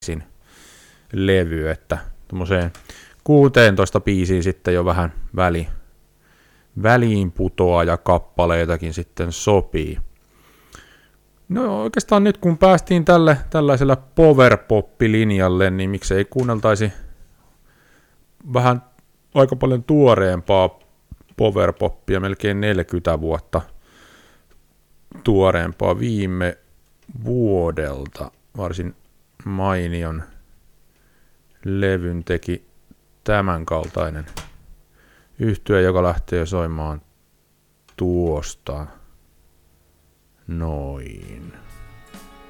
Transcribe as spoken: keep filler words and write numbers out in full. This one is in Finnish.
sin levy, että tuommoiseen kuusitoista biisiin sitten jo vähän väli, väliin putoaa ja kappaleitakin sitten sopii. No oikeastaan nyt kun päästiin tälle tällaisella powerpop-linjalle, niin miksei kuunneltaisi vähän aika paljon tuoreempaa powerpoppia, melkein neljäkymmentä vuotta tuoreempaa viime vuodelta. Varsin mainion levyn teki tämän kaltainen yhtye, joka lähtee soimaan tuosta noin.